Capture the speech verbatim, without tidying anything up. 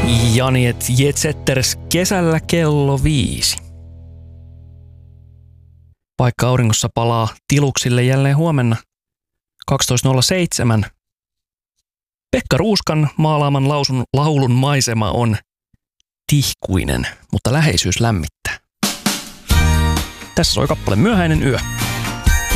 Janiet Jetsetters kesällä kello viisi. Vaikka auringossa palaa tiluksille jälleen huomenna kaksitoista nolla seitsemän, Pekka Ruuskan maalaaman lausun, laulun maisema on tihkuinen, mutta läheisyys lämmittää. Tässä soi kappale Myöhäinen yö.